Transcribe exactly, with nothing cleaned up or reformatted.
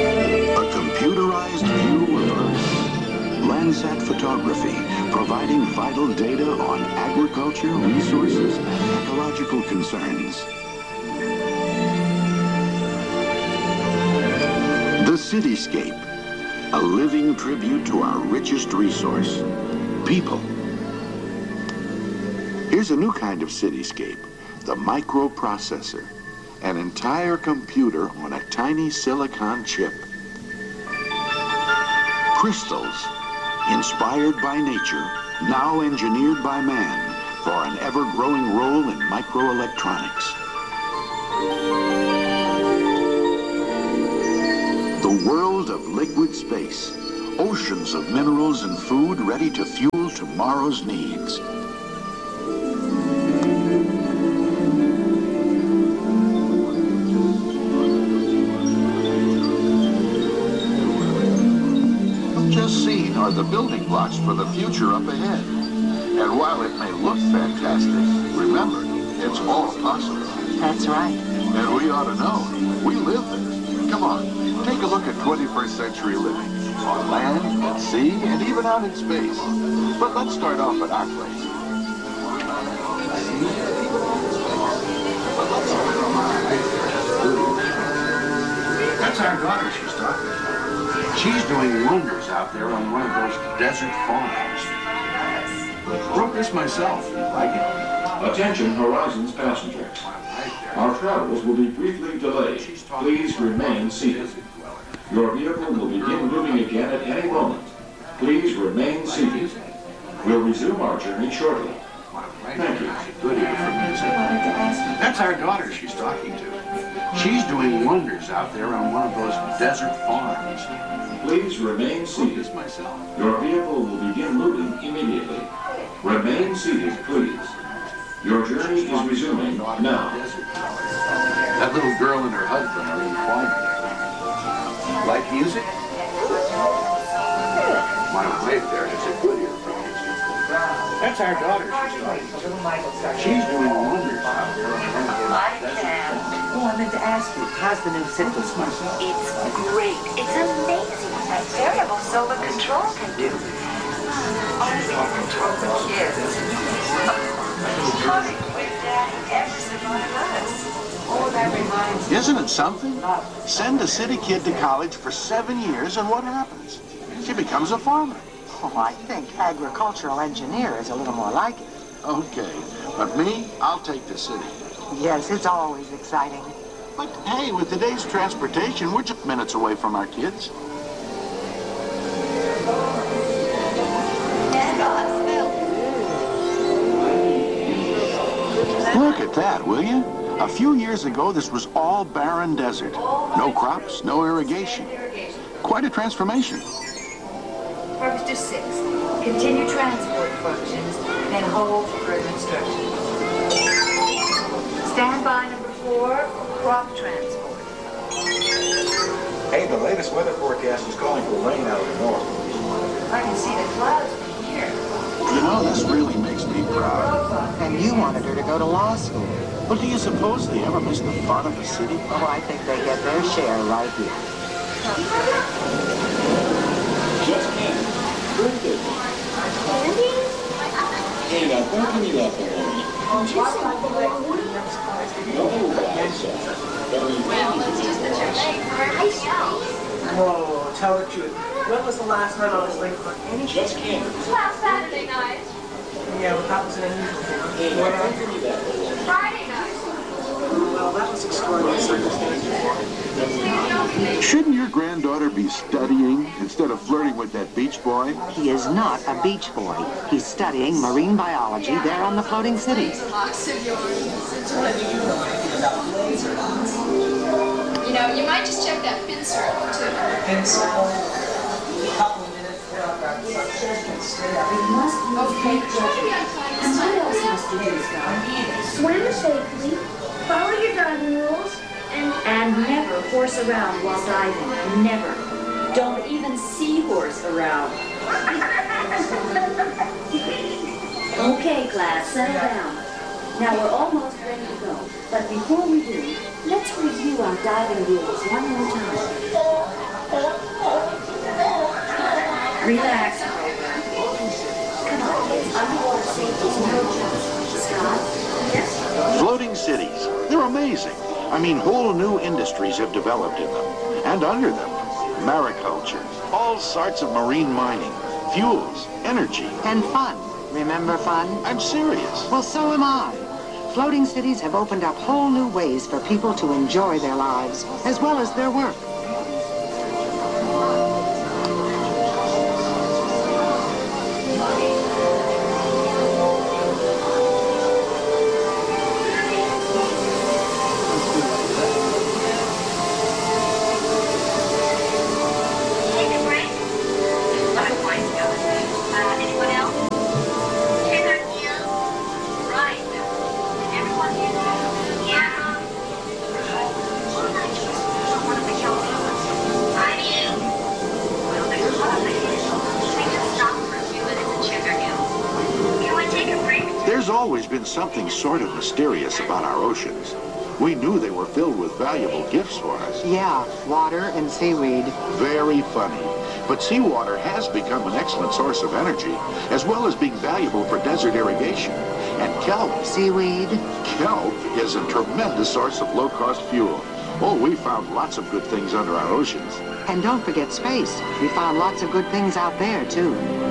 A computerized view of Earth. Landsat photography, providing vital data on agriculture, resources, and ecological concerns. The cityscape, a living tribute to our richest resource, people. Here's a new kind of cityscape, the microprocessor, an entire computer on a tiny silicon chip. Crystals, inspired by nature, now engineered by man for an ever-growing role in microelectronics. The world of liquid space, oceans of minerals and food ready to fuel tomorrow's needs. Just seen are the building blocks for the future up ahead. And while it may look fantastic, remember, it's all possible. That's right. And we ought to know. We live there. Come on, take a look at twenty-first century living. On land, at sea, and even out in space. But let's start off at our place. That's our daughter she's talking about. She's doing wonders out there on one of those desert farms. Wrote this myself. You like it? Attention Horizons passengers. Our travels will be briefly delayed. Please remain seated. Your vehicle will begin moving again at any moment. Please remain seated. We'll resume our journey shortly. Thank you. Good ear for music. That's our daughter she's talking to. She's doing wonders out there on one of those desert farms. Please remain seated. Your vehicle will begin moving immediately. Remain seated, please. Your journey is resuming now. That little girl and her husband are in farming. Like music? My wife there has a good ear for music. That's our daughter she's talking to. She's doing wonders out there on one of those desert farms. Oh, I meant to ask you, how's the new city? It's great. It's amazing what that variable solar control can do. Honestly, to control the kids. Honey, with Daddy, every single one of us. Oh, that reminds me. Isn't it something? Send a city kid to college for seven years and what happens? She becomes a farmer. Oh, I think agricultural engineer is a little more like it. Okay, but me, I'll take the city. Yes, it's always exciting. But hey, with today's transportation, we're just minutes away from our kids. Look at that, will you? A few years ago, this was all barren desert. No crops, no irrigation. Quite a transformation. Purpose to six. Continue transport functions, then hold for further instructions. Standby number four, crop transport. Hey, the latest weather forecast is calling for rain out of the north. I can see the clouds from here. You know, this really makes me proud. And you wanted her to go to law school. Well, do you suppose they ever miss the fun of the city? Oh, I think they get their share right here. Just candy. Birthday. Candy? Hey, now don't give me that for me. No, that's Well, it's just that you're late for everything else. Whoa, tell the truth. When was the last time I was late for anything? just candy. Last Saturday night. Yeah, well, that was an unusual Hey, thing. now don't give me that for me. Friday night. Well, that was extraordinary circumstances. Shouldn't your granddaughter be studying instead of flirting with that beach boy? He is not a beach boy. He's studying marine biology there on the floating cities. You know, you might just check that fin circle, too. Fin circle, a couple of minutes, then I'll grab the sunshine. Okay, try to be on time this time. Swim safely, follow your diving rules, and... And never horse around while diving. Never. Don't even seahorse around. Okay, class, settle down. Now we're almost ready to go. But before we do, let's review our diving rules one more time. Relax, Grover. Come on, it's underwater safety's no joke. Scott? Yes? Floating cities. They're amazing. I mean, whole new industries have developed in them. And under them, mariculture, all sorts of marine mining, fuels, energy. And fun. Remember fun? I'm serious. Well, so am I. Floating cities have opened up whole new ways for people to enjoy their lives, as well as their work. There's always been something sort of mysterious about our oceans. We knew they were filled with valuable gifts for us. Yeah, water and seaweed. Very funny. But seawater has become an excellent source of energy, as well as being valuable for desert irrigation. And kelp. Seaweed. Kelp is a tremendous source of low-cost fuel. Oh, we found lots of good things under our oceans. And don't forget space. We found lots of good things out there, too.